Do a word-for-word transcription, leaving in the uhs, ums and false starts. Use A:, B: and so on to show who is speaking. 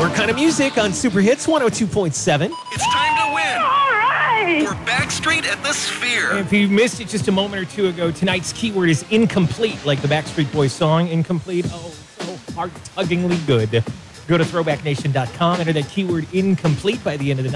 A: More kind of music on Super Hits one oh two point seven.
B: It's time to win.
C: All right.
B: We're Backstreet at the Sphere.
A: And if you missed it just a moment or two ago, tonight's keyword is incomplete, like the Backstreet Boys song, Incomplete. Oh, so heart-tuggingly good. Go to throwback nation dot com, enter that keyword incomplete by the end of the night.